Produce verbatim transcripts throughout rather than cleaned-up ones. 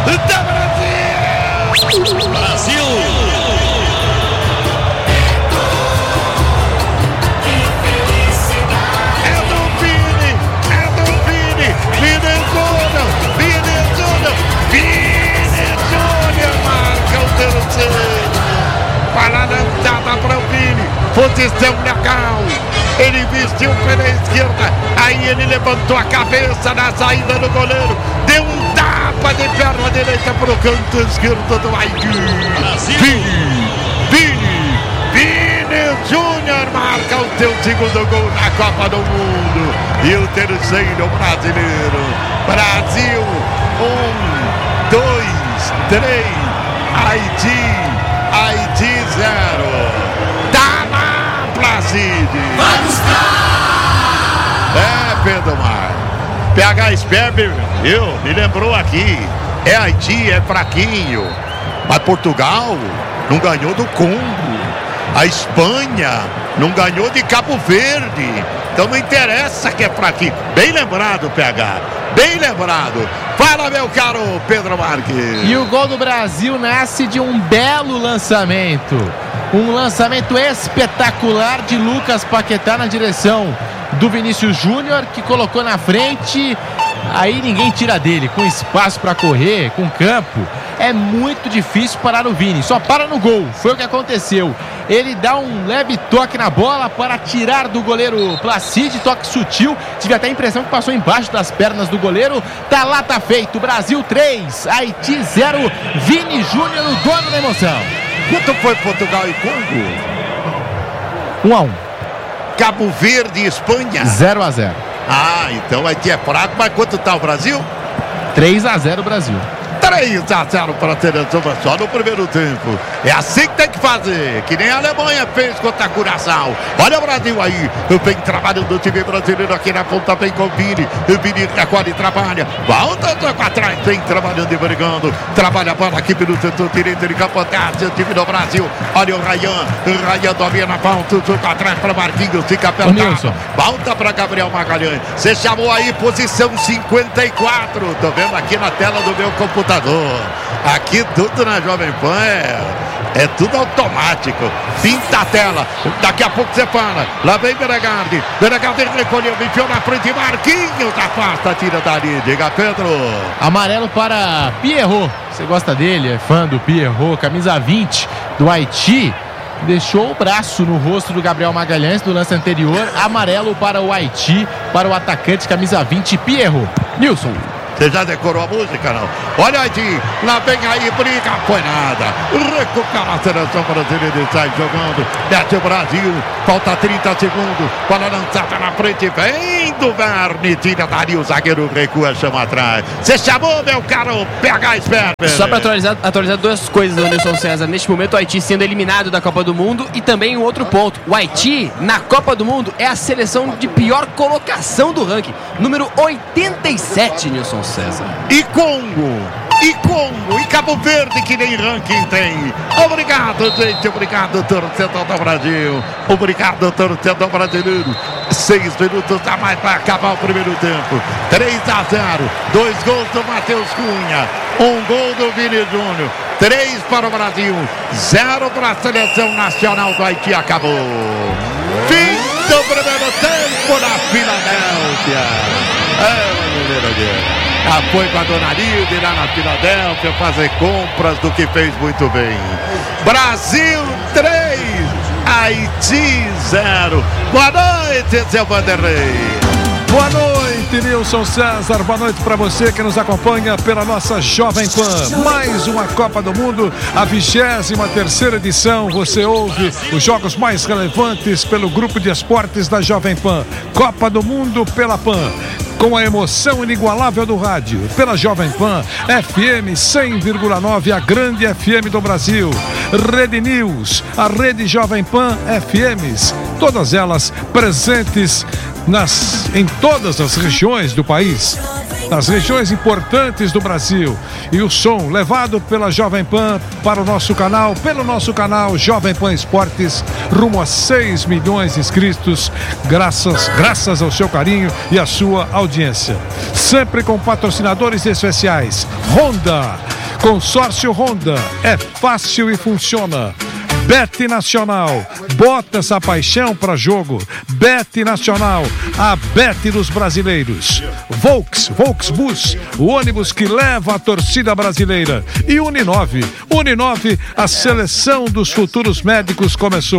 da Brasil! Brasil! Balançada para o Vini, posição legal, ele vestiu pela esquerda, aí ele levantou a cabeça na saída do goleiro, deu um tapa de perna direita para o canto esquerdo do Haiti. Vini, Vini, Vini Júnior marca o seu segundo gol na Copa do Mundo e o terceiro brasileiro. Brasil, um, dois, três, Haiti. Haiti zero. Tá lá, Placide. Vamos lá! É, Pedro Mar. P H Sperber, viu? Me lembrou aqui. É Haiti, é fraquinho. Mas Portugal não ganhou do Congo. A Espanha não ganhou de Cabo Verde. Então não interessa que é fraquinho. Bem lembrado, P H. Bem lembrado. Fala, meu caro Pedro Marques. E o gol do Brasil nasce de um belo lançamento. Um lançamento espetacular de Lucas Paquetá na direção do Vinícius Júnior, que colocou na frente. Aí ninguém tira dele, com espaço para correr, com campo. É muito difícil parar o Vini, só para no gol, foi o que aconteceu. Ele dá um leve toque na bola para tirar do goleiro Placide, toque sutil. Tive até a impressão que passou embaixo das pernas do goleiro. Tá lá, tá feito. Brasil três, Haiti zero. Vini Júnior, o dono da emoção. Quanto foi Portugal e Congo? um a um. Cabo Verde e Espanha? zero a zero. Ah, então o Haiti é fraco, mas quanto tá o Brasil? três a zero Brasil. três a zero para a seleção só no primeiro tempo. É assim que tem que fazer, que nem a Alemanha fez contra a Curaçao. Olha o Brasil aí, vem trabalhando o time brasileiro aqui na ponta, vem com o Vini. O Vini recolhe e trabalha, volta para trás, vem trabalhando e brigando. Trabalha a bola aqui pelo setor direito de campo, o time do Brasil. Olha o Rayan, o Rayan domina a ponta, toca atrás para Marquinhos, fica apertado. Volta para Gabriel Magalhães. Você chamou aí posição cinquenta e quatro. Tô vendo aqui na tela do meu computador. Aqui tudo na Jovem Pan é, é tudo automático. Pinta a tela. Daqui a pouco você fala. Lá vem Beregardi. Beregardi recolheu, enfiou na frente. Marquinhos afasta, tira dali. Diga, Pedro. Amarelo para Pierrot. Você gosta dele? É fã do Pierrot. Camisa vinte do Haiti. Deixou o braço no rosto do Gabriel Magalhães do lance anterior. Amarelo para o Haiti, para o atacante camisa vinte, Pierrot. Nilson. Você já decorou a música, não? Olha aí, lá vem aí, briga, foi nada. Recupera a seleção brasileira e sai jogando. Desce o Brasil, falta trinta segundos. Bola lançada na frente, vem do Verne, tira dali, o zagueiro recua, chama atrás. Você chamou, meu caro P H Sperber. Só para atualizar, atualizar duas coisas do Nilson César. Neste momento, o Haiti sendo eliminado da Copa do Mundo e também um outro ponto. O Haiti, na Copa do Mundo, é a seleção de pior colocação do ranking. Número oitenta e sete, Nilson César. E Congo, e Congo, e Cabo Verde, que nem ranking tem. Obrigado, gente, obrigado, torcedor do Brasil. Obrigado, torcedor brasileiro. Seis minutos a mais para acabar o primeiro tempo. três a zero, dois gols do Matheus Cunha, um gol do Vini Júnior. Três para o Brasil, zero para a seleção nacional do Haiti. Acabou. Fim do primeiro tempo na Filadélfia. É, menino aqui. Ah, foi com a Dona Lívia lá na Filadélfia fazer compras, do que fez muito bem. Brasil três, Haiti zero. Boa noite, seu Vanderlei. Boa noite, Nilson César. Boa noite para você que nos acompanha pela nossa Jovem Pan. Mais uma Copa do Mundo, a vigésima terceira edição. Você ouve os jogos mais relevantes pelo grupo de esportes da Jovem Pan. Copa do Mundo pela Pan. Com a emoção inigualável do rádio, pela Jovem Pan, F M cem vírgula nove, a grande F M do Brasil. Rede News, a rede Jovem Pan F Ms, todas elas presentes nas, em todas as regiões do país. nas regiões importantes do Brasil. E o som levado pela Jovem Pan para o nosso canal, pelo nosso canal Jovem Pan Esportes, rumo a seis milhões de inscritos, graças, graças ao seu carinho e à sua audiência. Sempre com patrocinadores especiais. Honda, Consórcio Honda, é fácil e funciona. Bet Nacional, bota essa paixão para jogo. Bet Nacional, a Bet dos brasileiros. Volks, Volksbus, o ônibus que leva a torcida brasileira. E Uninove, Uninove, a seleção dos futuros médicos começou.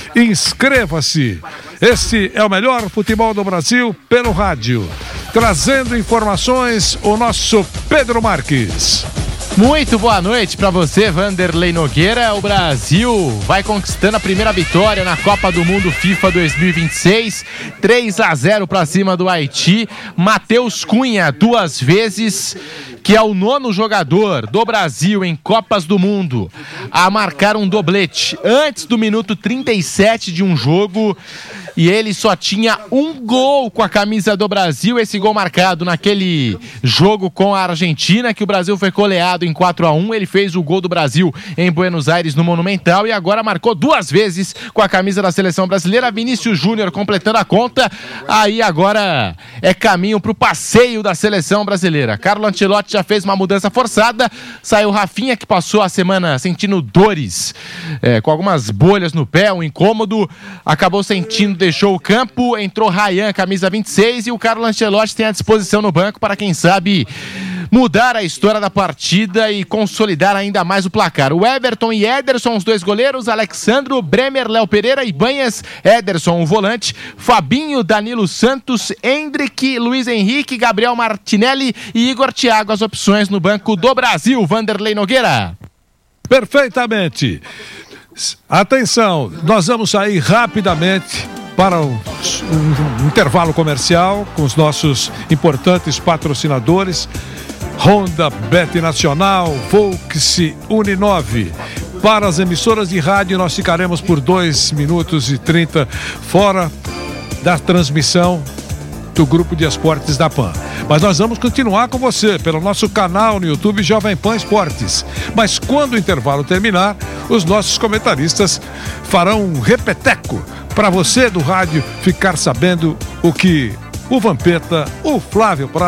Inscreva-se. Este é o melhor futebol do Brasil pelo rádio. Trazendo informações, o nosso Pedro Marques. Muito boa noite para você, Vanderlei Nogueira. O Brasil vai conquistando a primeira vitória na Copa do Mundo FIFA dois mil e vinte e seis, três a zero para cima do Haiti. Matheus Cunha, duas vezes, que é o nono jogador do Brasil em Copas do Mundo a marcar um doblete antes do minuto trinta e sete de um jogo. E ele só tinha um gol com a camisa do Brasil, esse gol marcado naquele jogo com a Argentina, que o Brasil foi goleado em quatro a um. Ele fez o gol do Brasil em Buenos Aires no Monumental e agora marcou duas vezes com a camisa da seleção brasileira. Vinícius Júnior completando a conta. Aí agora é caminho para o passeio da seleção brasileira. Carlo Ancelotti já fez uma mudança forçada. Saiu Rafinha, que passou a semana sentindo dores, é, com algumas bolhas no pé, um incômodo. Acabou sentindo, deixou o campo, entrou Ryan, camisa vinte e seis, e o Carlo Ancelotti tem à disposição no banco para, quem sabe, mudar a história da partida e consolidar ainda mais o placar. O Everton e Ederson, os dois goleiros, Alexandro, Bremer, Léo Pereira, Ibanhas, Ederson, o volante, Fabinho, Danilo Santos, Endrick, Luiz Henrique, Gabriel Martinelli e Igor Thiago, as opções no banco do Brasil. Vanderlei Nogueira. Perfeitamente. Atenção, nós vamos sair rapidamente para um, um intervalo comercial com os nossos importantes patrocinadores: Honda, Bet Nacional, Volks, Uninove. Para as emissoras de rádio, nós ficaremos por dois minutos e trinta fora da transmissão do Grupo de Esportes da Pan. Mas nós vamos continuar com você pelo nosso canal no YouTube Jovem Pan Esportes. Mas quando o intervalo terminar, os nossos comentaristas farão um repeteco para você do rádio ficar sabendo o que o Vampeta, o Flávio Prado